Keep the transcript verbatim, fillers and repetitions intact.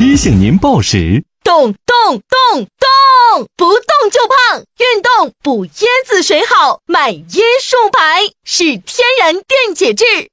提醒您报时。 动动动动，不动就胖，运动补椰子水好，买椰树牌是天然电解质，